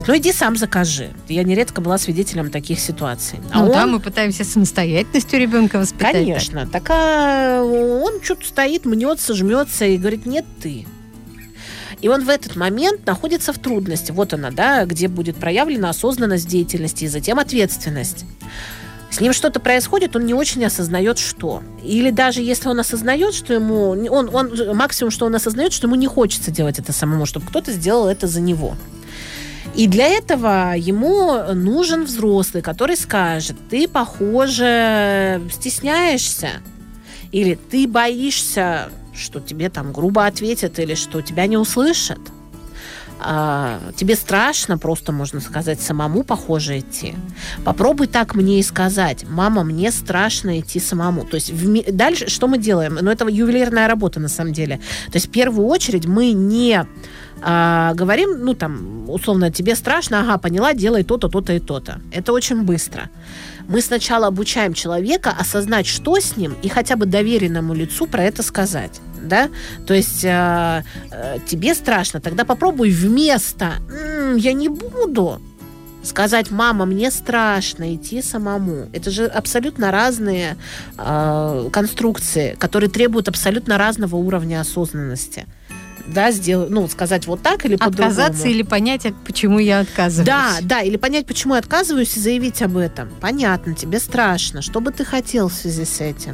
Ну, иди сам закажи. Я нередко была свидетелем таких ситуаций. Да, мы пытаемся самостоятельностью ребенка воспитать. Конечно. Он что-то стоит, мнется, жмется и говорит: нет, ты. И он в этот момент находится в трудности. Вот она, да, где будет проявлена осознанность деятельности и затем ответственность. С ним что-то происходит, он не очень осознает, что. Или даже если он осознает, что ему... максимум, что он осознает, что ему не хочется делать это самому, чтобы кто-то сделал это за него. И для этого ему нужен взрослый, который скажет: ты, похоже, стесняешься, или ты боишься, что тебе там грубо ответят, или что тебя не услышат. Тебе страшно, просто можно сказать, самому, похоже, идти. Попробуй так мне и сказать: мама, мне страшно идти самому. То есть дальше что мы делаем? Это ювелирная работа на самом деле. То есть в первую очередь мы не говорим, условно, тебе страшно, ага, поняла, делай то-то, то-то и то-то. Это очень быстро. Мы сначала обучаем человека осознать, что с ним, и хотя бы доверенному лицу про это сказать. Да? То есть тебе страшно, тогда попробуй вместо «я не буду» сказать: мама, мне страшно идти самому. Это же абсолютно разные конструкции, которые требуют абсолютно разного уровня осознанности. Да, сказать вот так или по-другому. Отказаться или понять, почему я отказываюсь. Да, или понять, почему я отказываюсь, и заявить об этом. Понятно, тебе страшно. Что бы ты хотел в связи с этим?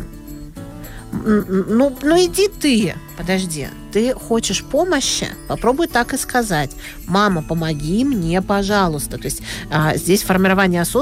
Иди ты. Подожди, ты хочешь помощи? Попробуй так и сказать: мама, помоги мне, пожалуйста. То есть здесь формирование осознанности